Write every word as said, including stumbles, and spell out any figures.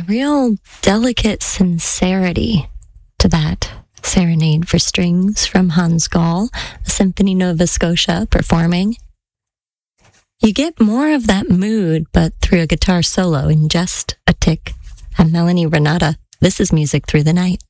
real delicate sincerity to that Serenade for Strings from Hans Gall, the Symphony Nova Scotia performing. You get more of that mood, but through a guitar solo in just a tick. I'm Melanie Renata. This is Music Through the Night.